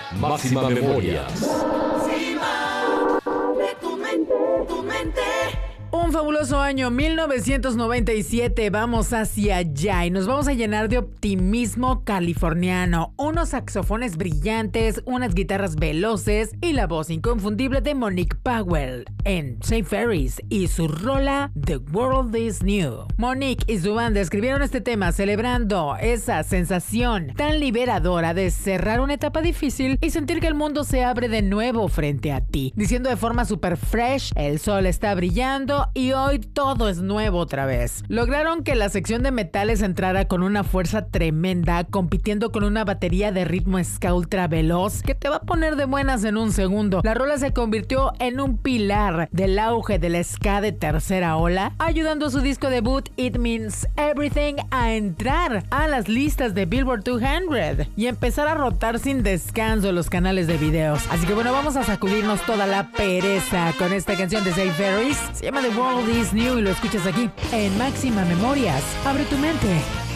Máxima Memorias. Un fabuloso año 1997, vamos hacia allá y nos vamos a llenar de optimismo californiano, unos saxofones brillantes, unas guitarras veloces y la voz inconfundible de Monique Powell en St. Ferris y su rola The World is New. Monique y su banda escribieron este tema celebrando esa sensación tan liberadora de cerrar una etapa difícil y sentir que el mundo se abre de nuevo frente a ti, diciendo de forma super fresh, el sol está brillando y hoy todo es nuevo otra vez. Lograron que la sección de metales entrara con una fuerza tremenda, compitiendo con una batería de ritmo ska ultra veloz que te va a poner de buenas en un segundo. La rola se convirtió en un pilar del auge del ska de tercera ola, ayudando a su disco debut It Means Everything a entrar a las listas de Billboard 200 y empezar a rotar sin descanso los canales de videos. Así que bueno, vamos a sacudirnos toda la pereza con esta canción de St. Ferris. Se llama The World is New y lo escuchas aquí en Máxima Memorias. Abre tu mente.